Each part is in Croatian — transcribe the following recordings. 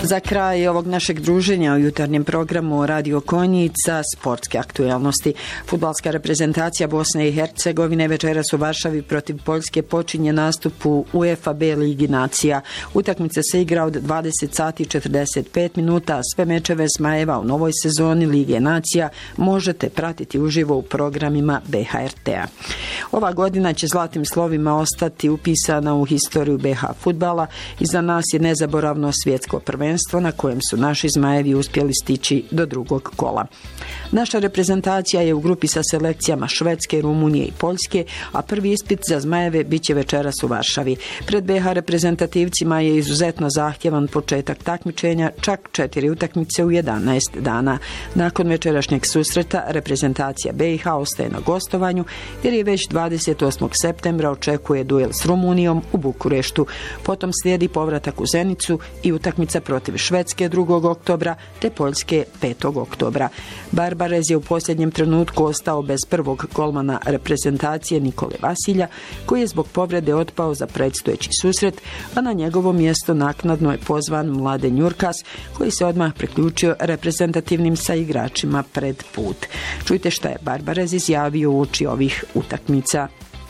Za kraj ovog našeg druženja u jutarnjem programu Radio Konjica sportske aktuelnosti. Fudbalska reprezentacija Bosne i Hercegovine večeras u Varšavi protiv Poljske počinje nastup u UEFA B Ligi nacija. Utakmica se igra od 20 sati i 45 minuta, a sve mečeve Zmajeva u novoj sezoni Lige nacija možete pratiti uživo u programima BHRT-a. Ova godina će zlatnim slovima ostati upisana u historiju BH fudbala. Iza nas je nezaboravno svjetsko prvenstvo na kojem su naši Zmajevi uspjeli stići do drugog kola. Naša reprezentacija je u grupi sa selekcijama Švedske, Rumunije i Poljske, a prvi ispit za Zmajeve bit će večeras u Varšavi. Pred BH reprezentativcima je izuzetno zahtjevan početak takmičenja, čak 4 utakmice u 11 dana. Nakon večerašnjeg susreta reprezentacija BiH ostaje na gostovanju jer je već 28. septembra očekuje duel s Rumunijom u Bukureštu. Potom slijedi povratak u Zenicu i utakmica protiv Švedske 2. oktobra te Poljske 5. oktobra. Barbarez je u posljednjem trenutku ostao bez prvog golmana reprezentacije Nikole Vasilja, koji je zbog povrede otpao za predstojeći susret, a na njegovo mjesto naknadno je pozvan Mladen Jurkas, koji se odmah priključio reprezentativnim saigračima pred put. Čujte šta je Barbarez izjavio uoči ovih utakmica.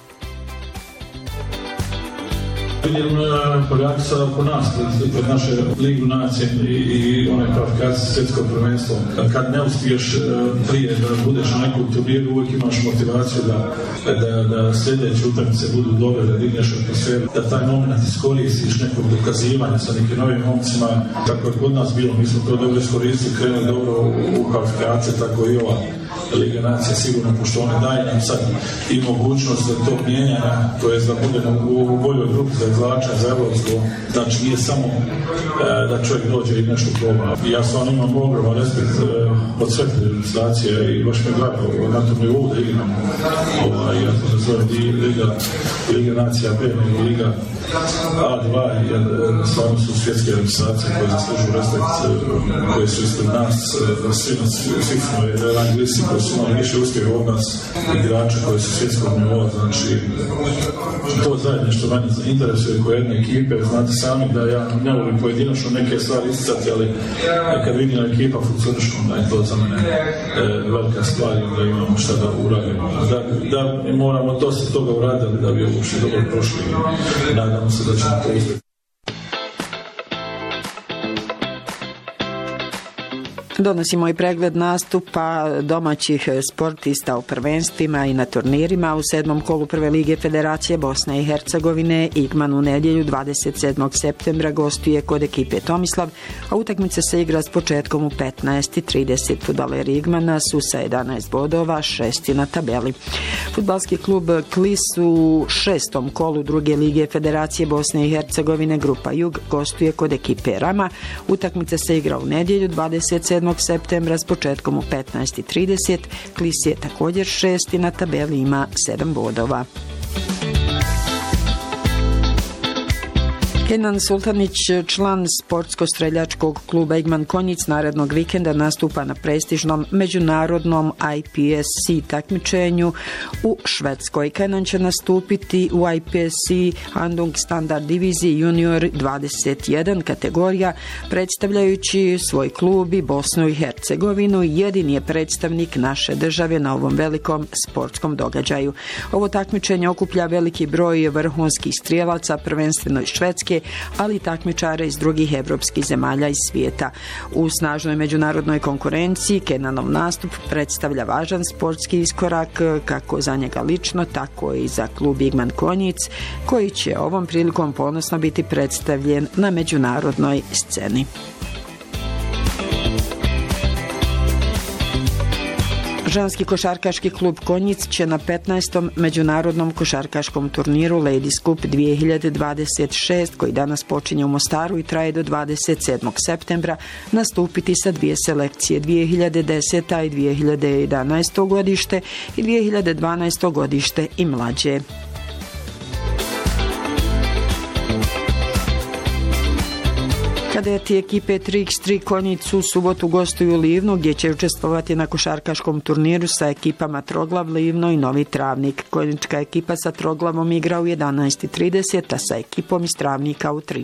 Vidim Poljaci sada oko nas, pred naše Ligu nacije i one kvalifikacije svjetsko prvenstvo. Kad ne uspiješ prije da budeš na nekom turniru, uvijek imaš motivaciju da sljedeće utakmice budu dobre, da digneš atmosferu, da taj moment iskoristiš nekog dokazivanja sa nekim novim momcima. Tako je kod nas bilo, mi smo to dobro iskoristili, krenuli dobro u kvalifikacije, tako i ova Liga nacija sigurno, pošto one daje nam sad i mogućnost da to mijenjanja, to je da budemo u boljoj grupi za izvlačenje za evropsko. Znači nije samo da čovjek dođe i nešto proba. Ja stvarno imam ogroman respekt od sve reprezentacije i baš me drago na tom nivou da imamo ja to nazovem Liga nacija B, nego Liga A2, jer stvarno su svjetske reprezentacije koje zaslužuju respekt, koje su ispred nas, svi smo ranglisti koji su imali više uspjeha od nas, igrača koji su svjetskog nivoa, znači to zajedništvo meni interesuje koje jedne ekipe. Znate sami da ja ne volim pojedinačno neke stvari isticati, ali kad vidim da ekipa funkcioniše, onda je to za mene velika stvar da imamo šta da uradimo. Da moramo dosta toga uraditi da bi uopšte dobro prošli i nadamo se da ćemo to uspjeti. Donosimo i pregled nastupa domaćih sportista u prvenstvima i na turnirima. U 7. kolu prve lige Federacije Bosne i Hercegovine Igman u nedjelju 27. septembra gostuje kod ekipe Tomislav, a utakmica se igra s početkom u 15:30. Fudbaleri Igmana su sa 11 bodova, 6. na tabeli. Fudbalski klub Klis u 6. kolu druge lige Federacije Bosne i Hercegovine Grupa Jug gostuje kod ekipe Rama. Utakmica se igra u nedjelju 27. septembra s početkom u 15:30. Klis je također 6. na tabeli, ima 7 bodova. Kenan Sultanić, član sportsko-streljačkog kluba Igman Konjic, narednog vikenda nastupa na prestižnom međunarodnom IPSC takmičenju u Švedskoj. Kenan će nastupiti u IPSC Handung Standard diviziji junior 21 kategorija, predstavljajući svoj klub i Bosnu i Hercegovinu. Jedini je predstavnik naše države na ovom velikom sportskom događaju. Ovo takmičenje okuplja veliki broj vrhunskih strijelaca, prvenstveno iz Švedske, ali i takmičare iz drugih evropskih zemalja i svijeta. U snažnoj međunarodnoj konkurenciji Kenanov nastup predstavlja važan sportski iskorak kako za njega lično, tako i za klub Igman Konjic, koji će ovom prilikom ponosno biti predstavljen na međunarodnoj sceni. Ženski košarkaški klub Konjic će na 15. međunarodnom košarkaškom turniru Ladies Cup 2026, koji danas počinje u Mostaru i traje do 27. septembra, nastupiti sa dvije selekcije, 2010. i 2011. godište i 2012. godište i mlađe. Kadeti ekipe 3x3 Konjic u subotu gostuju Livnu, gdje će učestvovati na košarkaškom turniru sa ekipama Troglav, Livno i Novi Travnik. Konjička ekipa sa Troglavom igra u 11:30, a sa ekipom iz Travnika u 3.